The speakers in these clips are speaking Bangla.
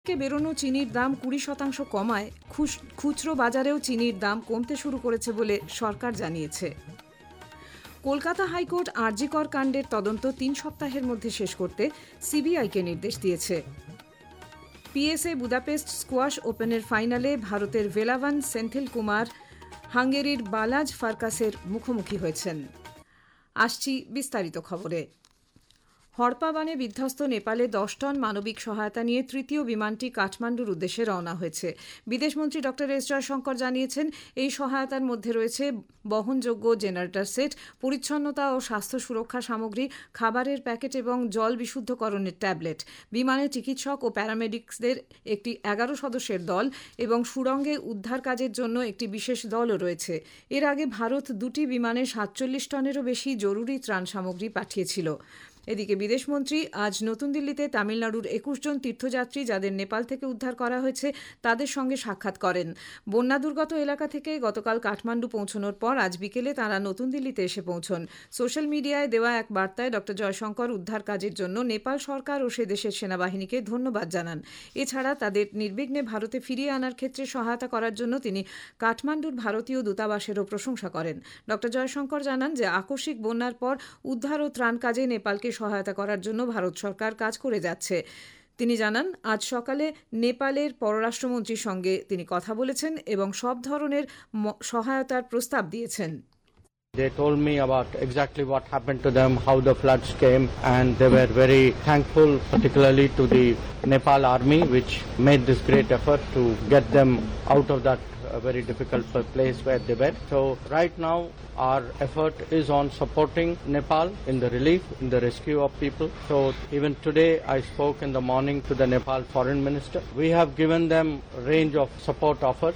বেরোনো চিনির দাম 20% কমায় খুচরো বাজারেও চিনির দাম কমতে শুরু করেছে বলে সরকার জানিয়েছে। কলকাতা হাইকোর্ট আরজি কর কাণ্ডের তদন্ত 3 সপ্তাহের মধ্যে শেষ করতে সিবিআইকে নির্দেশ দিয়েছে। পিএসএ বুদাপেস্ট স্কোয়াশ ওপেনের ফাইনালে ভারতের ভেলাভান সেন্থিল কুমার হাঙ্গেরির বালাজ ফার্কাসের মুখোমুখি হয়েছেন। আসছি বিস্তারিত খবরে। হড়পা বানে বিধ্বস্ত নেপালে 10 টন মানবিক সহায়তা নিয়ে তৃতীয় বিমানটি কাঠমান্ডুর উদ্দেশ্যে রওনা হয়েছে। বিদেশমন্ত্রী ডক্টর এস জয়শঙ্কর জানিয়েছেন, এই সহায়তার মধ্যে রয়েছে বহনযোগ্য জেনারেটর সেট, পরিচ্ছন্নতা ও স্বাস্থ্য সুরক্ষা সামগ্রী, খাবারের প্যাকেট এবং জল বিশুদ্ধকরণের ট্যাবলেট। বিমানে চিকিৎসক ও প্যারামেডিক্সদের একটি 11 সদস্যের দল এবং সুড়ঙ্গে উদ্ধার কাজের জন্য একটি বিশেষ দলও রয়েছে। এর আগে ভারত 2টি বিমানে 47 টনেরও বেশি জরুরি ত্রাণ সামগ্রী পাঠিয়েছিল। এদিকে বিদেশমন্ত্রী আজ নতুন দিল্লিতে তামিলনাড়ুর 21 জন তীর্থযাত্রী যাদের নেপাল থেকে উদ্ধার করা হয়েছে তাদের সঙ্গে সাক্ষাৎ করেন। বন্যা দুর্গত এলাকা থেকে গতকাল কাঠমান্ডু পৌঁছানোর পর আজ বিকেলে তাঁরা নতুন দিল্লিতে এসে পৌঁছন। সোশ্যাল মিডিয়ায় দেওয়া এক বার্তায় ডক্টর জয়শঙ্কর উদ্ধার কাজের জন্য নেপাল সরকার ও সে দেশের সেনাবাহিনীকে ধন্যবাদ জানান। এছাড়া তাদের নির্বিঘ্নে ভারতে ফিরিয়ে আনার ক্ষেত্রে সহায়তা করার জন্য তিনি কাঠমান্ডুর ভারতীয় দূতাবাসেরও প্রশংসা করেন। ডক্টর জয়শঙ্কর জানান যে আকস্মিক বন্যার পর উদ্ধার ও ত্রাণ কাজে নেপালকে সহায়তা করার জন্য ভারত সরকার কাজ করে যাচ্ছে। তিনি জানান, আজ সকালে নেপালের পররাষ্ট্রমন্ত্রীর সঙ্গে তিনি কথা বলেছেন এবং সব ধরনের সহায়তার প্রস্তাব দিয়েছেন। They told me about exactly what happened to them, how the floods came, and they were very thankful, particularly to the Nepal army, which made this great effort to get them out of that very difficult place where they were. So right now our effort is on supporting Nepal in the relief, in the rescue of people. So even today I spoke in the morning to the Nepal foreign minister. We have given them a range of support offers.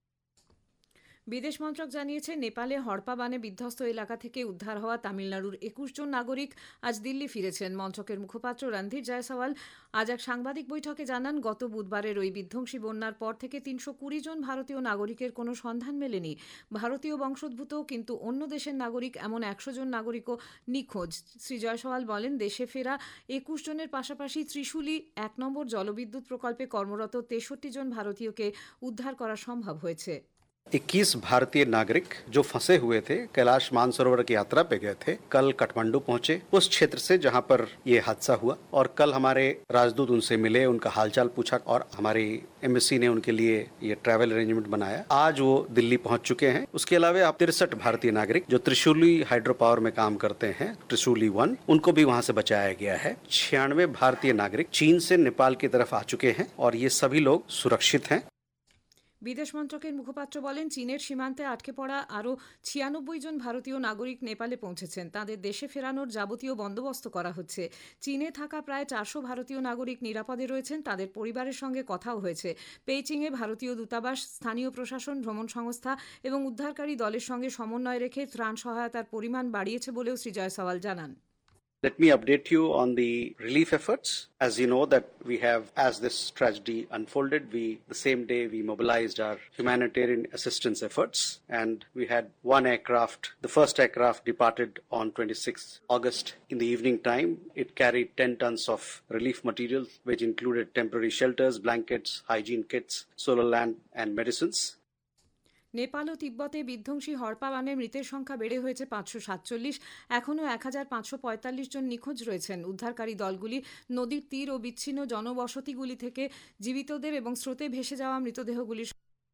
বিদেশ মন্ত্রক জানিয়েছে, নেপালে হড়পা বানে বিধ্বস্ত এলাকা থেকে উদ্ধার হওয়া তামিলনাড়ুর 21 জন নাগরিক আজ দিল্লি ফিরেছেন। মন্ত্রকের মুখপাত্র রণধীর জয়সওয়াল আজ এক সাংবাদিক বৈঠকে জানান, গত বুধবারের ওই বিধ্বংসী বন্যার পর থেকে 320 জন ভারতীয় নাগরিকের কোনো সন্ধান মেলেনি। ভারতীয় বংশোদ্ভূত কিন্তু অন্য দেশের নাগরিক এমন 100 জন নাগরিকও নিখোঁজ। শ্রী জয়সওয়াল বলেন, দেশে ফেরা 21 জনের পাশাপাশি ত্রিশুলি 1 নম্বর জলবিদ্যুৎ প্রকল্পে কর্মরত 63 জন ভারতীয়কে উদ্ধার করা সম্ভব হয়েছে। 21 भारतीय नागरिक जो फंसे हुए थे, कैलाश मानसरोवर की यात्रा पे गए थे, कल काठमांडू पहुंचे उस क्षेत्र से जहां पर ये हादसा हुआ। और कल हमारे राजदूत उनसे मिले, उनका हालचाल पूछा और हमारी एम्बेसी ने उनके लिए ये ट्रैवल अरेंजमेंट बनाया। आज वो दिल्ली पहुंच चुके हैं। उसके अलावा 63 भारतीय नागरिक जो त्रिशूली हाइड्रो पावर में काम करते हैं, त्रिशूली 1, उनको भी वहां से बचाया गया है। 96 भारतीय नागरिक चीन से नेपाल की तरफ आ चुके हैं और ये सभी लोग सुरक्षित हैं। বিদেশ মন্ত্রকের মুখপাত্র বলেন, চীনের সীমান্তে আটকে পড়া আরও 96 জন ভারতীয় নাগরিক নেপালে পৌঁছেছেন। তাদের দেশে ফেরানোর যাবতীয় বন্দোবস্ত করা হচ্ছে। চীনে থাকা প্রায় 400 ভারতীয় নাগরিক নিরাপদে রয়েছেন, তাদের পরিবারের সঙ্গে কথাও হয়েছে। পেইচিংয়ে ভারতীয় দূতাবাস, স্থানীয় প্রশাসন, ভ্রমণ সংস্থা এবং উদ্ধারকারী দলের সঙ্গে সমন্বয় রেখে ত্রাণ সহায়তার পরিমাণ বাড়িয়েছে বলেও শ্রী জয়সওয়াল জানান। Let me update you on the relief efforts. As you know that we have, as this tragedy unfolded, the same day we mobilized our humanitarian assistance efforts, and we had one aircraft. The first aircraft departed on 26th August in the evening time. It carried 10 tons of relief materials, which included temporary shelters, blankets, hygiene kits, solar lamp, and medicines. Nepal ও তিব্বতে বিধ্বংসী হড়পা বানে মৃতের সংখ্যা বেড়ে হয়েছে 547। এখনও 1545 জন নিখোঁজ রয়েছেন। উদ্ধারকারী দলগুলি নদীর তীর ও বিচ্ছিন্ন জনবসতিগুলি থেকে জীবিতদের এবং স্রোতে ভেসে যাওয়া মৃতদেহগুলির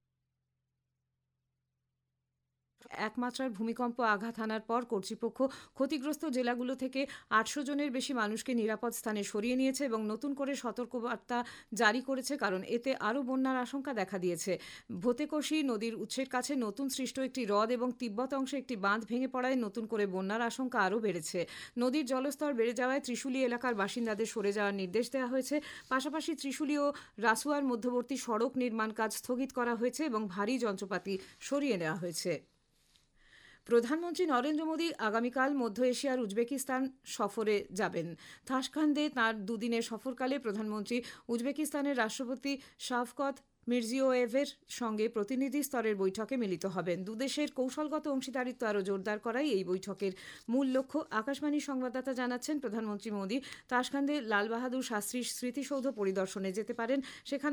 একমাত্রার ভূমিকম্প আঘাত হানার পর কর্তৃপক্ষ ক্ষতিগ্রস্ত জেলাগুলো থেকে 800 জনের বেশি মানুষকে নিরাপদ স্থানে সরিয়ে নিয়েছে এবং নতুন করে সতর্কবার্তা জারি করেছে, কারণ এতে আরও বন্যার আশঙ্কা দেখা দিয়েছে। ভোতেকোশি নদীর উৎসের কাছে নতুন সৃষ্ট একটি হ্রদ এবং তিব্বত অংশে একটি বাঁধ ভেঙে পড়ায় নতুন করে বন্যার আশঙ্কা আরও বেড়েছে। নদীর জলস্তর বেড়ে যাওয়ায় ত্রিশুলি এলাকার বাসিন্দাদের সরে যাওয়ার নির্দেশ দেওয়া হয়েছে। পাশাপাশি ত্রিশুলি ও রাসুয়ার মধ্যবর্তী সড়ক নির্মাণ কাজ স্থগিত করা হয়েছে এবং ভারী যন্ত্রপাতি সরিয়ে নেওয়া হয়েছে। প্রধানমন্ত্রী নরেন্দ্র মোদী আগামীকাল মধ্য এশিয়ার উজবেকিস্তান সফরে যাবেন। তাশখান্দে তাঁর দুদিনের সফরকালে প্রধানমন্ত্রী উজবেকিস্তানের রাষ্ট্রপতি শাভকত মির্জিওয়েভের সঙ্গে প্রতিনিধি স্তরের বৈঠকে মিলিত হবেন। দুদেশের কৌশলগত অংশীদারিত্ব আরও জোরদার করাই এই বৈঠকের মূল লক্ষ্য। আকাশবাণীর সংবাদদাতা জানাচ্ছেন, প্রধানমন্ত্রী মোদী তাশখান্দে লাল বাহাদুর শাস্ত্রীর স্মৃতিসৌধ পরিদর্শনে যেতে পারেন। সেখানে